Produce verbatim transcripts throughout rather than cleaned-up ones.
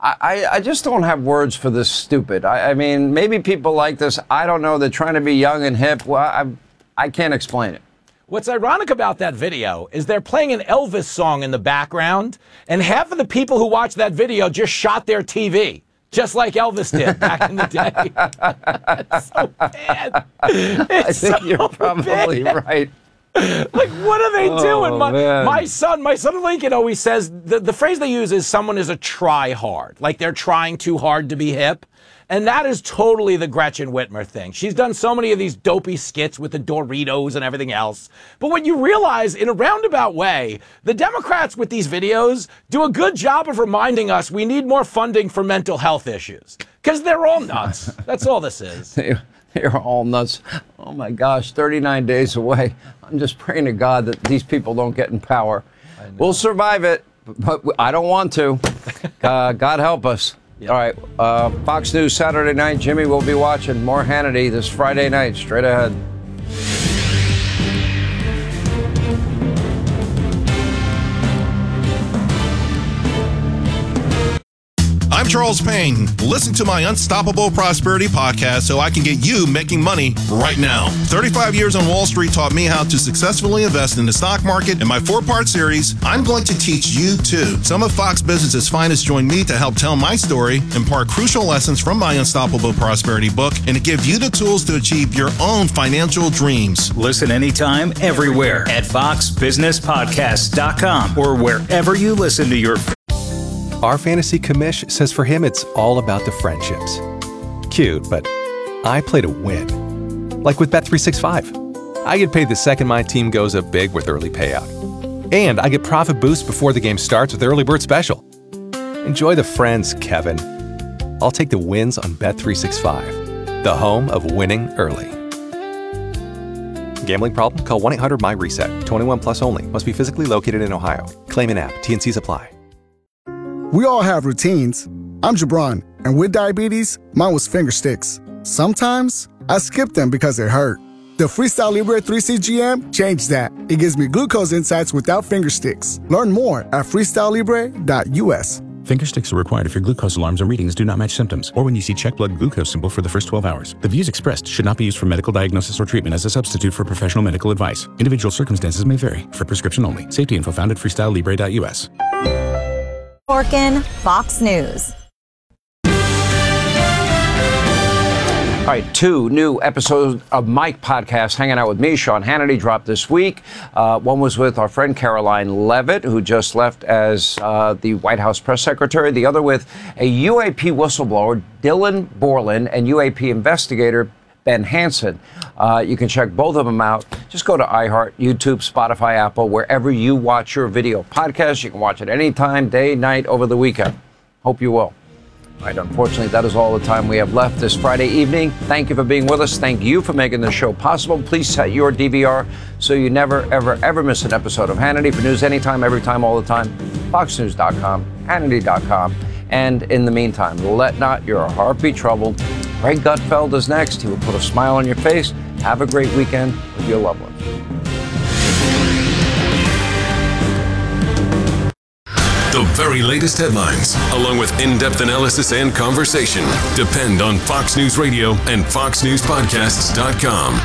I, I just don't have words for this stupid. I, I mean, maybe people like this. I don't know. They're trying to be young and hip. Well, I, I can't explain it. What's ironic about that video is they're playing an Elvis song in the background, and half of the people who watched that video just shot their T V, just like Elvis did back in the day. It's so bad. It's I think so you're probably bad. right. Like, what are they Oh, doing? My, man. my son, my son Lincoln always says, the, the phrase they use is someone is a try hard. Like they're trying too hard to be hip. And that is totally the Gretchen Whitmer thing. She's done so many of these dopey skits with the Doritos and everything else. But when you realize, in a roundabout way, the Democrats with these videos do a good job of reminding us we need more funding for mental health issues. Because they're all nuts. That's all this is. They're all nuts. Oh, my gosh, thirty-nine days away. I'm just praying to God that these people don't get in power. We'll survive it, but I don't want to. Uh, God help us. Yep. All right, uh, Fox News Saturday night. Jimmy will be watching more Hannity this Friday night. Straight ahead. I'm Charles Payne. Listen to my Unstoppable Prosperity podcast so I can get you making money right now. thirty-five years on Wall Street taught me how to successfully invest in the stock market. In my four-part series, I'm going to teach you too. Some of Fox Business's finest join me to help tell my story, impart crucial lessons from my Unstoppable Prosperity book, and to give you the tools to achieve your own financial dreams. Listen anytime, everywhere at fox business podcast dot com or wherever you listen to your Our fantasy commish says for him it's all about the friendships. Cute, but I play to win. Like with Bet three sixty-five. I get paid the second my team goes up big with early payout. And I get profit boost before the game starts with Early Bird Special. Enjoy the friends, Kevin. I'll take the wins on Bet three sixty-five, the home of winning early. Gambling problem? Call one eight hundred M Y reset. twenty-one plus only. Must be physically located in Ohio. Claim in app. T N Cs apply. We all have routines. I'm Jabron, and with diabetes, mine was finger sticks. Sometimes, I skip them because it hurt. The Freestyle Libre three C G M changed that. It gives me glucose insights without finger sticks. Learn more at freestyle libre dot U S. Finger sticks are required if your glucose alarms or readings do not match symptoms, or when you see check blood glucose symbol for the first twelve hours. The views expressed should not be used for medical diagnosis or treatment as a substitute for professional medical advice. Individual circumstances may vary. For prescription only. Safety info found at freestyle libre dot U S. Orkin, Fox News. All right, two new episodes of Mike podcast, Hanging Out with Me, Sean Hannity, dropped this week. Uh, one was with our friend Caroline Levitt, who just left as uh, the White House press secretary. The other with a U A P whistleblower, Dylan Borland, and U A P investigator Ben Hansen. Uh, you can check both of them out. Just go to iHeart, YouTube, Spotify, Apple, wherever you watch your video podcast. You can watch it anytime, day, night, over the weekend. Hope you will. All right, unfortunately, that is all the time we have left this Friday evening. Thank you for being with us. Thank you for making this show possible. Please set your D V R so you never, ever, ever miss an episode of Hannity. For news anytime, every time, all the time, fox news dot com, hannity dot com. And in the meantime, let not your heart be troubled. Greg Gutfeld is next. He will put a smile on your face. Have a great weekend with your loved ones. The very latest headlines, along with in-depth analysis and conversation, depend on Fox News Radio and fox news podcasts dot com.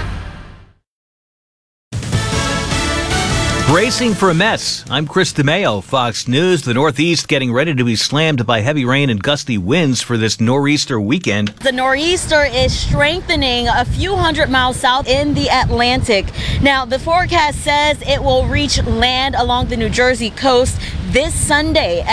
Bracing for a mess. I'm Chris DeMeo, Fox News. The Northeast getting ready to be slammed by heavy rain and gusty winds for this nor'easter weekend. The nor'easter is strengthening a few hundred miles south in the Atlantic. Now, the forecast says it will reach land along the New Jersey coast this Sunday.